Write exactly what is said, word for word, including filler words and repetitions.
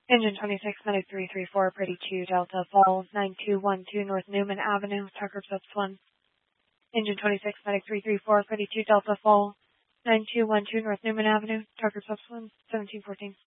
Engine twenty-six, medic three three four, Pretty two, Delta Falls, nine two one two North Newman Avenue, Tucker Subs one. Engine twenty-six, medic three three four, Pretty two, Delta Falls, nine two one two North Newman Avenue, Tucker Subs one, seventeen fourteen.